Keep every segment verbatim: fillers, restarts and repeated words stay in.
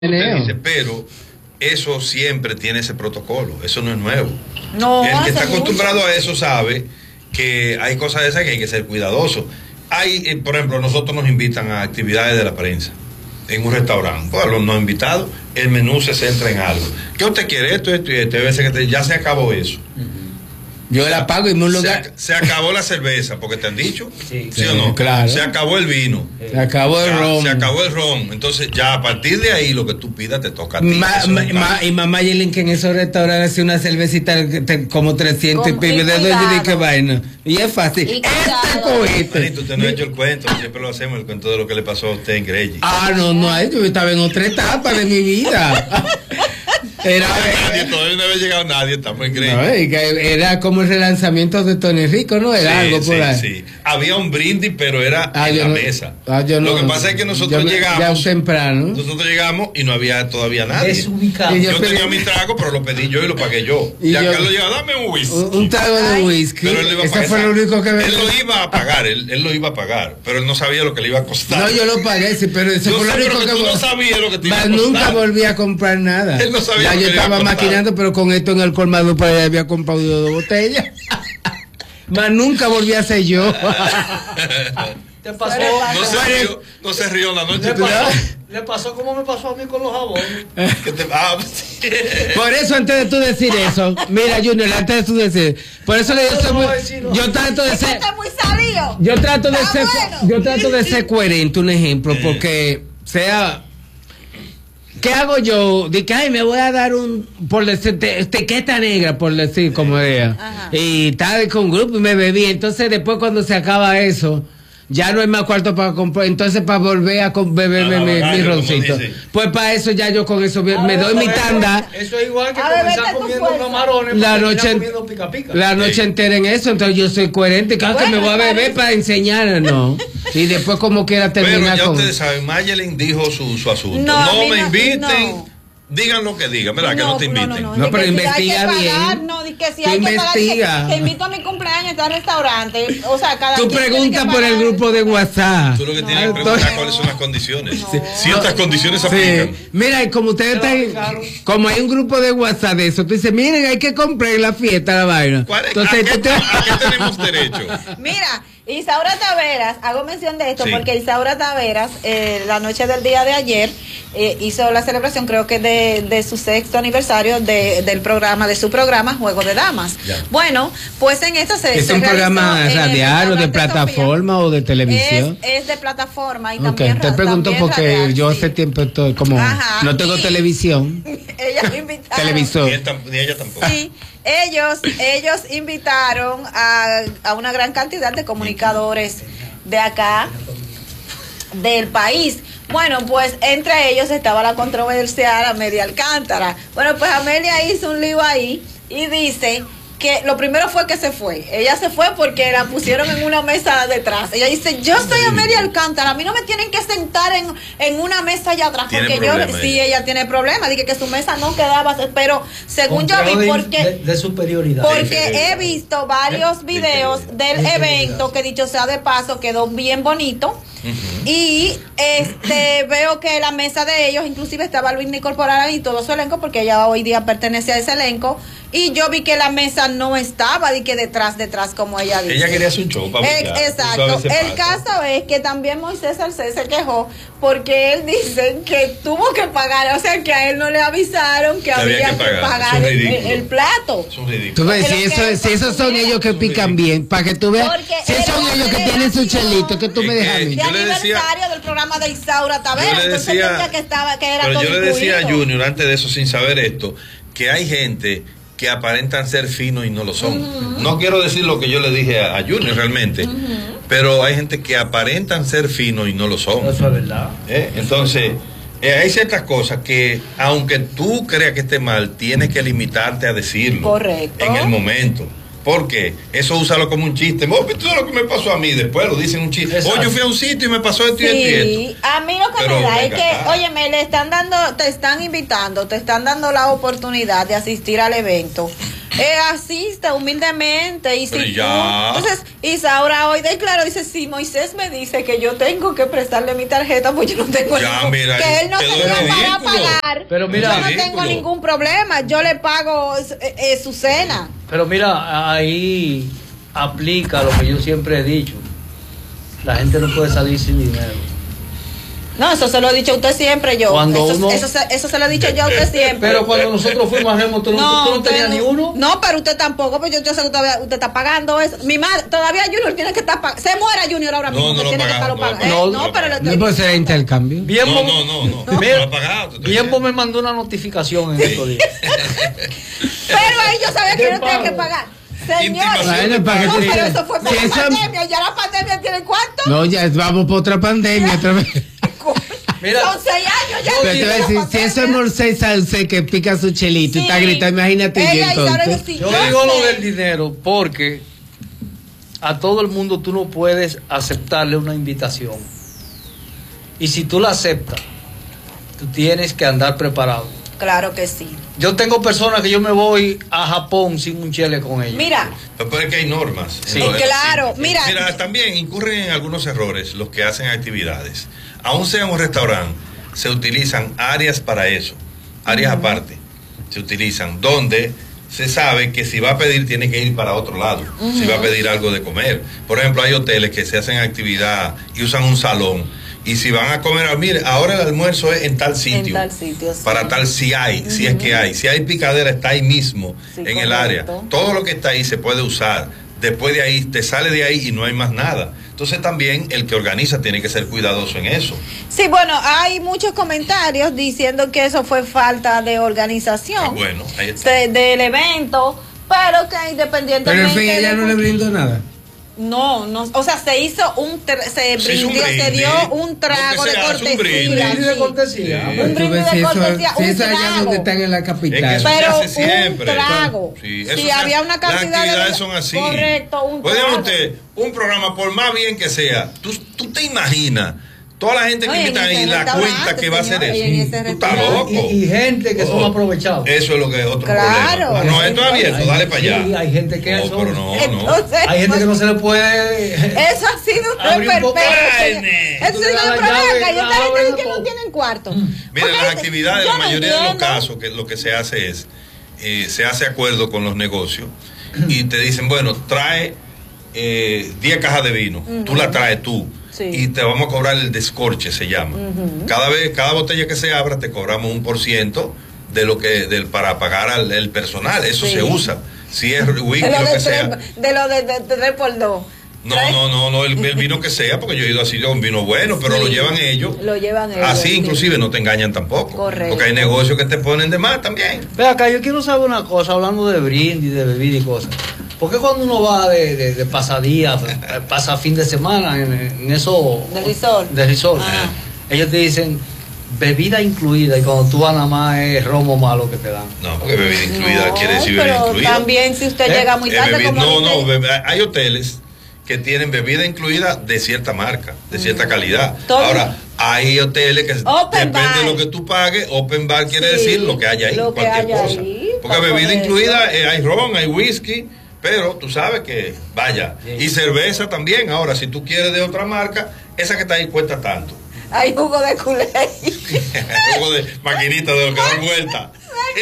Usted dice, pero eso siempre tiene ese protocolo, eso no es nuevo. No, el que está mucho. acostumbrado a eso sabe que hay cosas de esas que hay que ser cuidadoso. Hay, eh, por ejemplo, nosotros nos invitan a actividades de la prensa en un restaurante. Bueno, los no invitados, el menú se centra en algo. ¿Qué usted quiere? Esto, esto y esto. A veces que te, ya se acabó eso. Yo la pago y me un lugar. Se, se acabó la cerveza, porque te han dicho, ¿sí, sí, o no? Claro. Se acabó el vino. Se acabó el ya, ron. Se acabó el ron. Entonces, ya a partir de ahí, lo que tú pidas te toca a ti. Ma, ma, ma, y mamá Yelin, que en esos restaurantes hace una cervecita te, como trescientos y pico de dólares y qué vaina. Y es fácil. Y este cogiste. Manito, usted no ha hecho el cuento, siempre lo hacemos, el cuento de lo que le pasó a usted en Grey. Ah, no, no, yo estaba en otra etapa de mi vida. Era, nadie, todavía no había llegado nadie, estamos en Grey. No, era como el relanzamiento de Tony Rico, ¿no? Era sí, algo por sí, ahí. Sí. Había un brindis, pero era ah, en la no, mesa. Ah, lo no, que pasa es que nosotros yo, llegamos ya temprano. Nosotros llegamos y no había todavía nadie. Es ubicado. Yo, yo tenía pedí, mi trago, pero lo pedí yo y lo pagué yo. Y ya yo, Carlos llegó, dame un whisky. Un, un trago de Ay, whisky. Pero él lo iba a Eso pagar. fue lo único que me... Él lo iba a pagar, él, él lo iba a pagar, pero él no sabía lo que le iba a costar. No, yo lo pagué, sí, pero eso yo fue lo sé, único pero que, que... tú no sabías lo que te iba a Mas costar. nunca volví a comprar nada. Él no sabía ya lo yo que le iba a estaba costar. maquinando, pero con esto en el colmado por ahí había comprado dos botellas. Mas nunca volví a ser yo. ¿Te pasó? No se rió, no se rió en la noche. Le pasó, le pasó como me pasó a mí con los jabones. ¿Qué te, ah, sí. Por eso, antes de tú decir eso, mira, Junior, antes de tú decir, por eso le digo, No, muy, no, no. yo trato de Es que ser, está muy sabio. yo trato de Está ser, bueno. yo trato de ser coherente, un ejemplo, porque sea, ¿qué hago yo? De que, ay, me voy a dar un, por decir, te- etiqueta negra, por decir, como era, Ajá. y estaba con un grupo y me bebí, entonces después cuando se acaba eso, ya no hay más cuarto para comprar, entonces para volver a com- beberme A la mi, bagaña, mi como roncito. dicen. Pues para eso ya yo con eso me Ah, doy mi eso- tanda. Eso es igual que A ver, comenzar vete tu comiendo fuerza. camarones La para terminar noche, comiendo pica pica. la noche Sí. entera en eso, entonces yo soy coherente, claro que Bueno, me voy a beber parece. para enseñar, no. Y después como quiera Pero terminar ya con... ustedes saben, Mayelin dijo su, su asunto. No, a No, mí me no- inviten, no. digan lo que digan, ¿verdad? que no te inviten. No, no, No, de pero que si investiga hay que pagar, bien. no, de que si Tú hay que pagar, investiga. que, que invito a mi cumpleaños a restaurante, o sea, cada Tú quien tiene preguntas que por el pagar. grupo de WhatsApp. Tú lo que No. tienes que preguntar Entonces- cuáles son las condiciones. No. Si estas condiciones se Sí. aplican. Mira, y como ustedes Te lo están, aplicaron. como hay un grupo de WhatsApp de eso, tú dices, miren, hay que comprar en la fiesta la vaina. ¿Cuál es- Entonces, ¿A, qué, tú te- a qué tenemos derecho? Mira, Isaura Taveras, hago mención de esto Sí. porque Isaura Taveras, eh, la noche del día de ayer, eh, hizo la celebración, creo que de, de su sexto aniversario de, del programa, de su programa Juego de Damas. Ya. Bueno, pues en esto se ¿Es se un realizó programa en el radial o de restaurante plataforma o de Sofía. televisión? Es, es de plataforma y Ok, también te ra- pregunto también porque radial, yo sí. hace tiempo estoy como, Ajá, no tengo y- televisión, Ellas invitaron. televisor. Ni, él tam- ni ella tampoco. Sí, ellos, ellos invitaron a, a una gran cantidad de comunicadores de acá, del país. Bueno, pues entre ellos estaba la controversial Amelia Alcántara. Bueno, pues Amelia hizo un lío ahí y dice que lo primero fue que se fue. Ella se fue porque la pusieron en una mesa detrás. Ella dice, yo soy Amelia Alcántara, a mí no me tienen que sentar en, en una mesa allá atrás. Tiene Porque problema yo, sí, ella. ella tiene problemas. Dije que su mesa no quedaba, pero según yo Complejo vi, de- porque... de, de superioridad. Porque he visto varios videos del De evento que, dicho sea de paso, quedó bien bonito. Y este veo que la mesa de ellos, inclusive estaba Luis Corporal y todo su elenco, porque ella hoy día pertenece a ese elenco. Y yo vi que la mesa no estaba de que detrás, detrás, como ella dice. Ella quería hacer un show para Eh, bailar. exacto. Tú sabes, se El pasa. caso es que también Moisés Salcé se quejó porque él dice que tuvo que pagar, o sea, que a él no le avisaron que, Que había había que que pagar. pagar, Eso es el, ridículo. el plato. Es un ridículo. Tú ves, Pero si, que eso, eso si esos son tuviera- ellos que pican bien, para que tú veas, Porque si esos son era ellos que una tienen su celebración chelito, que tú me Es dejas a que mí. De Yo le decía- aniversario del programa de Isaura Taveras, Yo le entonces decía, decía que estaba, que era pero todo yo le decía a incluido. Junior antes de eso, sin saber esto, que hay gente que aparentan ser finos y no lo son. Ujú. No quiero decir lo que yo le dije a, a Junior realmente, Ujú. pero hay gente que aparentan ser finos y no lo son. Eso es verdad. ¿Eh? Entonces, eh, hay ciertas cosas que, aunque tú creas que esté mal, tienes que limitarte a decirlo. Correcto. En el momento. ¿Por qué? Eso úsalo como un chiste. Oh, tú sabes lo que me pasó a mí. Después lo dicen un chiste. Exacto. Oh, yo fui a un sitio y me pasó esto y esto y Sí, esto. a mí lo que Pero me da es venga que, acá. oye, me le están dando, te están invitando, te están dando la oportunidad de asistir al evento. eh, asista humildemente y si Pero tú- ya. entonces Isaura hoy declaró, dice, si Moisés me dice que yo tengo que prestarle mi tarjeta, pues yo no tengo Ya, ningún, mira, que él no quedó se para ridículo. pagar, Pero mira, yo no ridículo. tengo ningún problema, yo le pago eh, eh, su cena. Pero mira, ahí aplica lo que yo siempre he dicho. La gente no puede salir sin dinero. No, eso se lo he dicho a usted siempre yo. Cuando Eso, uno- eso, se, eso se lo he dicho yo a usted siempre. Pero cuando nosotros fuimos a Remo, tú no, tú no tenías usted ni uno. No, pero usted tampoco, pues yo, yo sé que todavía usted está pagando eso. Mi madre, todavía Junior tiene que estar pagando. Se muera Junior ahora No, mismo, no que lo tiene que pagamos, estarlo no lo pagando. pagamos. Eh, No, no, pero le No estoy puede ser intercambio. Bienbo, No, no, no, no. Mira, No lo he pagado, te estoy Bienbo diciendo. me mandó una notificación en estos días. Pero ahí yo sabía que ¿Qué yo tenía pago? que pagar. Señor, Intimación Bueno, para que no, te- pero eso fue por si la eso- pandemia. Ya la pandemia tiene cuánto. No, ya vamos por otra pandemia otra vez. Mira, Son seis años ya. Pero te voy a decir, si eso es Moisés Salce que pica su chelito y está Sí. gritando, imagínate yo Ella y Isaura, entonces. sí, yo yo digo lo sé. del dinero porque a todo el mundo tú no puedes aceptarle una invitación. Y si tú la aceptas, tú tienes que andar preparado. Claro que sí. Yo tengo personas que yo me voy a Japón sin un chele con ellos. Mira, Pero es que hay normas. Sí. En lo- en los Claro, sitios. mira. Mira, también incurren en algunos errores los que hacen actividades. Aún sea en un restaurante, se utilizan áreas para eso, áreas aparte. Se utilizan donde se sabe que si va a pedir tiene que ir para otro lado, si va a pedir algo de comer. Por ejemplo, hay hoteles que se hacen actividad y usan un salón. Y si van a comer, ah, mire, ahora el almuerzo es en tal sitio. En tal sitio, sí. Para tal, si hay, si es que hay. Si hay picadera, está ahí mismo, Sí, en el área. correcto. Todo lo que está ahí se puede usar. Después de ahí, te sale de ahí y no hay más nada. Entonces también el que organiza tiene que ser cuidadoso en eso. sí, bueno, hay muchos comentarios diciendo que eso fue falta de organización Ah, bueno, ahí está. de- del evento, pero que Pero independientemente. en fin, ella de- no le brindó nada. No, no, o sea, se hizo un, tr- se Se hizo un brindió, se brindis. dio un trago Lo que de se hace, un cortesía. brindis. Un brindis de sí. cortesía. Sí. Un Tú brindis ves, de si eso, cortesía, si un eso allá trago. donde están en la Es que capital. eso Pero se hace siempre. un trago. Sí, Sí, eso se había hace- una cantidad Las actividades de- son así. correcto, un Oigan trago. usted, un programa, por más bien que sea, tú, tú te imaginas, toda la gente que No, y en invita ese ahí, la restaurante, cuenta que va a hacer señor, eso. y en ese Tú estás restaurante. loco. Y, y gente que son Oh, aprovechados. Eso es lo que es otro Claro. problema. Ah, no, esto es abierto, Hay- dale para allá. sí, hay gente que No, son- pero no, no. Entonces, Hay gente que no se le puede. Eso ha sido un Abrir un poco reperpero. de señor. carne. Eso Tú es le das un la problema. llave, Que hay la otra gente abres que un no poco. tienen cuarto. Mira, Porque las actividades, yo la no mayoría de los entiendo. casos, que lo que se hace es, eh, se hace acuerdo con los negocios y te dicen, bueno, trae eh, diez cajas de vino, tú la traes tú. Sí. Y te vamos a cobrar el descorche, se llama. Cada vez, cada botella que se abra, te cobramos un por ciento de lo que, del, para pagar al el personal. Eso Sí. se usa. Si es whisky, De lo lo de que sea. tres, de lo de, de, de tres por dos. No, no, no, no, el, el vino que sea, porque yo he ido así, un vino bueno, pero Sí, lo llevan ellos. lo llevan ellos, Así sí. inclusive no te engañan tampoco. Correcto. Porque hay negocios que te ponen de más también. Ve acá, yo quiero saber una cosa, hablando de brindis, de bebida y cosas. ¿Por qué cuando uno va de, de, de pasadía, pasa fin de semana en, en eso... De resort. De resort, Ajá. ellos te dicen bebida incluida y cuando tú vas nada más es romo malo que te dan? No, porque bebida incluida No, quiere decir pero bebida incluida. también si usted ¿Eh? llega muy Eh, tarde, bebi- como no, dice- no, bebe- hay hoteles que tienen bebida incluida de cierta marca, de cierta calidad. Todo- Ahora, hay hoteles que Open depende bar. de lo que tú pagues, open bar quiere Sí, decir lo que haya ahí, lo que cualquier haya cosa. ahí, Porque para bebida poder- incluida, eh, hay ron, hay whisky, pero tú sabes que, vaya, y cerveza también. Ahora, si tú quieres de otra marca, esa que está ahí cuesta tanto. hay jugo de culé. Jugo de maquinita de lo que dan vuelta.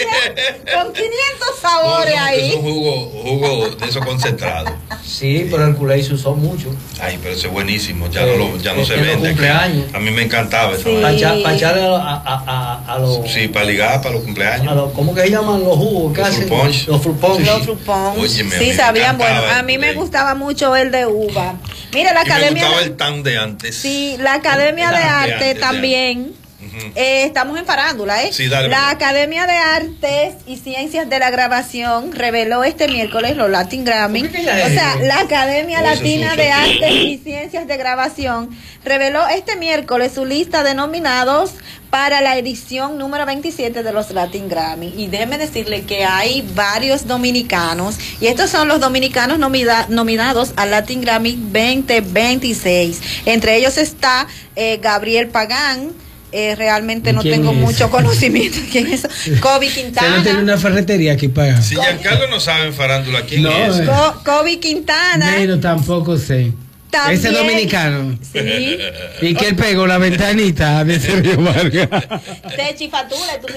Con quinientos No, sabores no, ahí. es un jugo, jugo de esos concentrados. Sí, pero el culé se usó mucho. Ay, pero ese es buenísimo, ya Eh, no, lo, ya no en se los vende. aquí. cumpleaños. A mí me encantaba esa Sí. vaina. Para echar- para echarle a, a, a, a los... Sí, para ligar, para los a cumpleaños. los- ¿Cómo que se llaman los jugos que Los hacen? fruit punch. Los fruit punch. Los fruit punch. Óyeme, a mí Sí, me sabían. Bueno, encantaba a mí el me culé. gustaba mucho el de uva. Mira, la Y me academia. gustaba de- el tan de antes. Sí, la Academia El de tan Arte antes, de también. Ujú. Eh, estamos en farándula, ¿eh? Sí, dale, la dale. Academia de Artes y Ciencias de la Grabación reveló este miércoles los Latin Grammy. ¿Por qué ella O es? sea, la Academia Oh, ese Latina sucio de tío. Artes y Ciencias de Grabación reveló este miércoles su lista de nominados para la edición número veintisiete de los Latin Grammy. Y déjenme decirle que hay varios dominicanos, y estos son los dominicanos nomina- nominados al Latin Grammy veinte veintiséis. Entre ellos está eh, Gabriel Pagán, eh, realmente no ¿Quién tengo es? mucho conocimiento de quién es eso. Kobe Se no Quintana. tiene una ferretería aquí para. Si Giancarlo no sabe en farándula, ¿quién No, es? eh. Co- Kobe Quintana. Pero tampoco sé. También. Ese dominicano. Sí. Y que él pegó la ventanita de Sergio Vargas. De Chifatula. ¿Tú